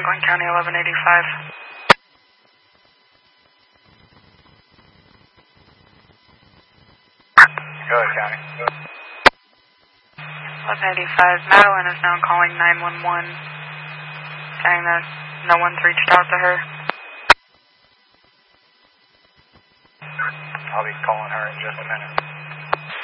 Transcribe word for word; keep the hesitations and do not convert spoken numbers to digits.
Franklin County, eleven eighty-five. Go ahead, County. eleven eighty-five. Madeline is now calling nine one one, saying that no one's reached out to her. I'll be calling her in just a minute.